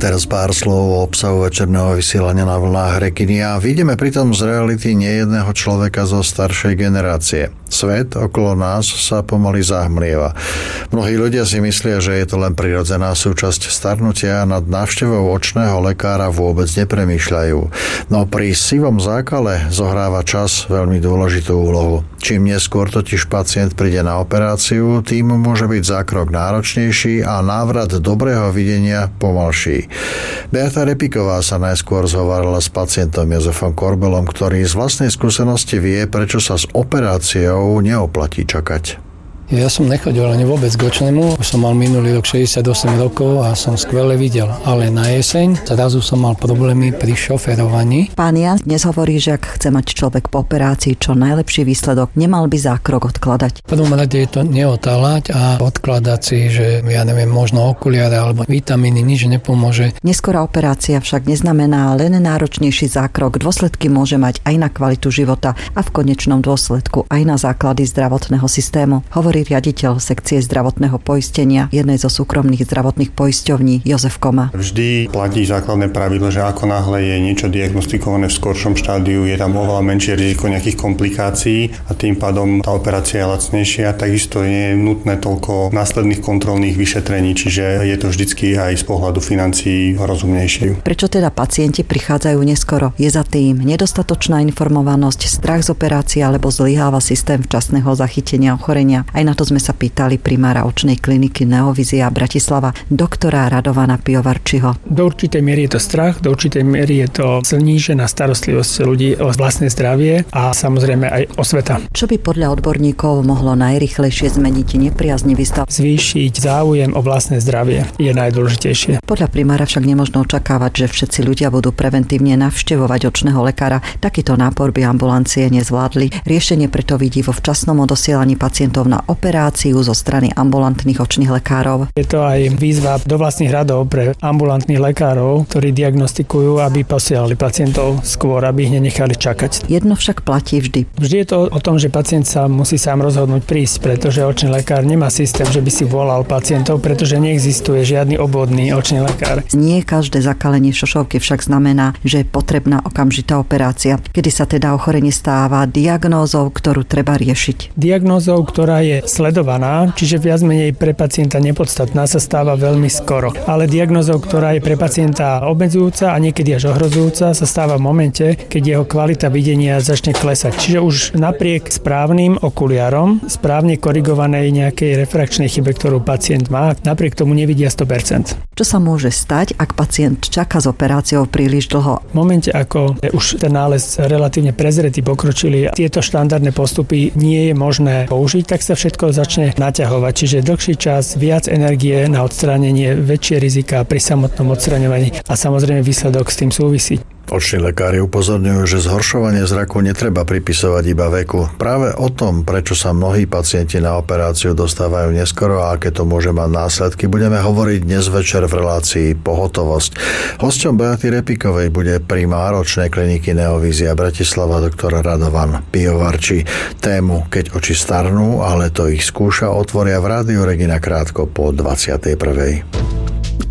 Teraz pár slov o obsahu večerného vysielania na vlnách Rekiny a vidíme pritom z reality nejedného človeka zo staršej generácie. Svet okolo nás sa pomaly zahmlieva. Mnohí ľudia si myslia, že je to len prirodzená súčasť starnutia a nad návštevou očného lekára vôbec nepremýšľajú. No pri sivom zákale zohráva čas veľmi dôležitú úlohu. Čím neskôr totiž pacient príde na operáciu, tým môže byť zákrok náročnejší a návrat dobrého videnia pomalší. Beata Repiková sa najskôr zhovarala s pacientom Jozefom Korbelom, ktorý z vlastnej skúsenosti vie, prečo sa s operáciou neoplatí čakať. Ja som nechodil ani vôbec k očnému. Už som mal minulý rok 68 rokov a som skvele videl. Ale na jeseň zrazu som mal problémy pri šoferovaní. Pán Jan dnes hovorí, že ak chce mať človek po operácii čo najlepší výsledok, nemal by zákrok odkladať. V prvom rade je to neotáľať a odkladať si, že ja neviem, možno okuliare alebo vitamíny, nič nepomôže. Neskorá operácia však neznamená len náročnejší zákrok. Dôsledky môže mať aj na kvalitu života a v konečnom dôsledku aj na základy zdravotného systému. Hovorí riaditeľ sekcie zdravotného poistenia jednej zo súkromných zdravotných poisťovní Jozef Koma. Vždy platí základné pravidlo, že ako náhle je niečo diagnostikované v skoršom štádiu, je tam oveľa menšie riziko nejakých komplikácií a tým pádom tá operácia je lacnejšia. Takisto nie je nutné toľko následných kontrolných vyšetrení, čiže je to vždycky aj z pohľadu financií rozumnejšie. Prečo teda pacienti prichádzajú neskoro? Je za tým nedostatočná informovanosť, strach z operácie alebo zlyháva systém včasného zachytenia ochorenia? Aj na to sme sa pýtali primára očnej kliniky Neovízia Bratislava, doktora Radovana Pijovarčiho. Do určitej miery je to strach, do určitej miery je to znížená starostlivosť ľudí o vlastné zdravie a samozrejme aj osveta. Čo by podľa odborníkov mohlo najrýchlejšie zmeniť nepriaznivý stav? Zvýšiť záujem o vlastné zdravie je najdôležitejšie. Podľa primára však nemožno očakávať, že všetci ľudia budú preventívne navštevovať očného lekára. Takýto nápor by ambulancie nezvládli. Riešenie preto vidí vo včasnom odosielaní pacientov na operáciu zo strany ambulantných očných lekárov. Je to aj výzva do vlastných radov pre ambulantných lekárov, ktorí diagnostikujú, aby posielali pacientov skôr, aby ich nenechali čakať. Jedno však platí vždy. Vždy je to o tom, že pacient sa musí sám rozhodnúť prísť, pretože očný lekár nemá systém, že by si volal pacientov, pretože neexistuje žiadny obvodný očný lekár. Nie každé zakalenie šošovky však znamená, že je potrebná okamžitá operácia, kedy sa teda ochorenie stáva diagnózou, ktorú treba riešiť. Diagnózou, ktorá je sledovaná, čiže viac menej pre pacienta nepodstatná, sa stáva veľmi skoro. Ale diagnózou, ktorá je pre pacienta obmedzujúca a niekedy až ohrozujúca, sa stáva v momente, keď jeho kvalita videnia začne klesať. Čiže už napriek správnym okuliarom, správne korigovanej nejakej refrakčnej chybe, ktorú pacient má, napriek tomu nevidia 100%. Čo sa môže stať, ak pacient čaká s operáciou príliš dlho? V momente, ako je už ten nález relatívne prezretý, pokročilý, tieto štandardné postupy nie je možné použiť, tak sa všetko začne naťahovať. Čiže dlhší čas, viac energie na odstránenie, väčšie rizika pri samotnom odstraňovaní a samozrejme výsledok s tým súvisí. Oční lekári upozorňujú, že zhoršovanie zraku netreba pripisovať iba veku. Práve o tom, prečo sa mnohí pacienti na operáciu dostávajú neskoro a aké to môže mať následky, budeme hovoriť dnes večer v relácii Pohotovosť. Hosťom Beaty Repikovej bude primár očnej kliniky Neovízia Bratislava doktor Radovan Pijovarči. Tému Keď oči starnú, ale to ich skúša, otvoria v Rádiu Regina krátko po 21.